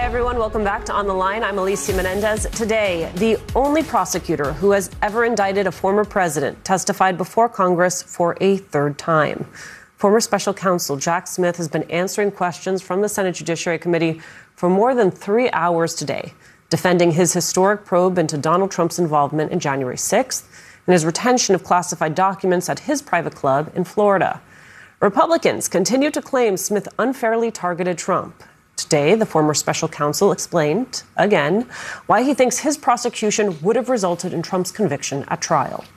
everyone. Welcome back to On the Line. I'm Alicia Menendez. Today, the only prosecutor who has ever indicted a former president testified before Congress for a third time. Former special counsel Jack Smith has been answering questions from the Senate Judiciary Committee for more than 3 hours today, defending his historic probe into Donald Trump's involvement in January 6th and his retention of classified documents at his private club in Florida. Republicans continue to claim Smith unfairly targeted Trump. Today, the former special counsel explained, again, why he thinks his prosecution would have resulted in Trump's conviction at trial.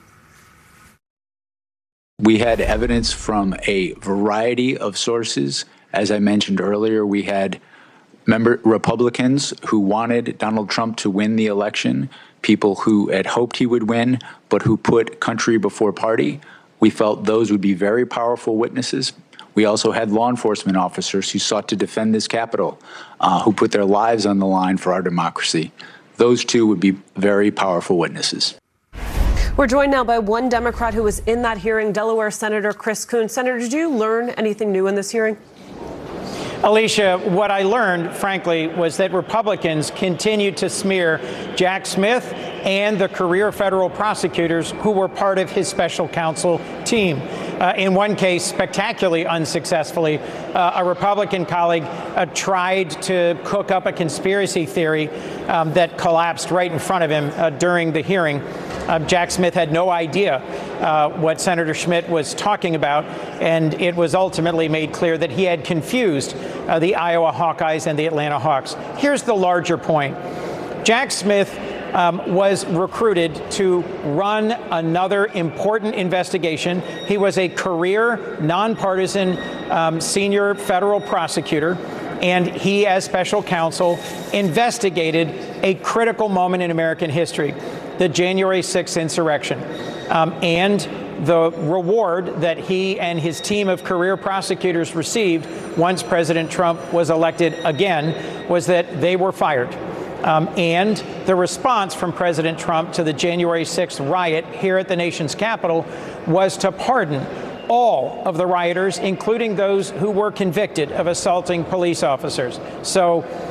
We had evidence from a variety of sources. As I mentioned earlier, we had Republicans who wanted Donald Trump to win the election, people who had hoped he would win, but who put country before party. We felt those would be very powerful witnesses. We also had law enforcement officers who sought to defend this Capitol, who put their lives on the line for our democracy. Those two would be very powerful witnesses. We're joined now by one Democrat who was in that hearing, Delaware Senator Chris Coons. Senator, did you learn anything new in this hearing? Alicia, what I learned, frankly, was that Republicans continue to smear Jack Smith and the career federal prosecutors who were part of his special counsel team. In one case, spectacularly unsuccessfully, a Republican colleague tried to cook up a conspiracy theory that collapsed right in front of him during the hearing. Jack Smith had no idea what Senator Schmidt was talking about, and it was ultimately made clear that he had confused the Iowa Hawkeyes and the Atlanta Hawks. Here's the larger point. Jack Smith was recruited to run another important investigation. He was a career, nonpartisan senior federal prosecutor, and he, as special counsel, investigated a critical moment in American history, the January 6th insurrection. And the reward that he and his team of career prosecutors received once President Trump was elected again was that they were fired. And the response from President Trump to the January 6th riot here at the nation's capital was to pardon all of the rioters, including those who were convicted of assaulting police officers. So